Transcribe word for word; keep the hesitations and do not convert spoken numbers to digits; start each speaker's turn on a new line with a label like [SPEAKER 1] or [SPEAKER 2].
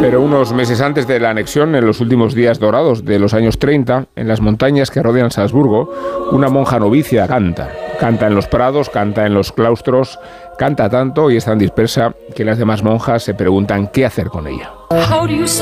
[SPEAKER 1] Pero unos meses antes de la anexión, en los últimos días dorados de los años treinta, en las montañas que rodean Salzburgo, una monja novicia canta. Canta en los prados, canta en los claustros, canta tanto y es tan dispersa que las demás monjas se preguntan qué hacer con ella.